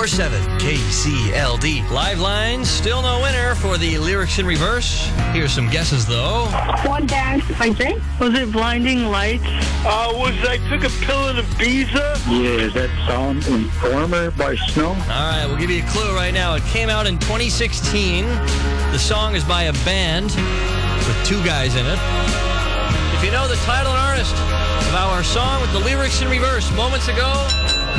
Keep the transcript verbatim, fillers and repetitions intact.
four seven K C L D. Live lines, still no winner for the Lyrics in Reverse. Here's some guesses, though. One Dance by Drake. Was it Blinding Lights? Uh, was I Took a Pill in Ibiza? Yeah, is that song Informer by Snow? All right, we'll give you a clue right now. It came out in twenty sixteen. The song is by a band with two guys in it. If you know the title and artist of our song with the Lyrics in Reverse moments ago,